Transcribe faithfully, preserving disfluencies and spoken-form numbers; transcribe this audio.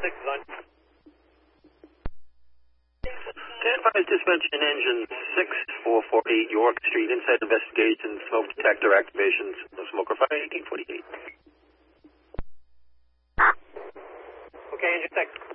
six is on. ten five dispatch in engine six four four eight York Street, inside investigation, smoke detector activations, no smoker fire, eighteen forty-eight. Okay, engine six.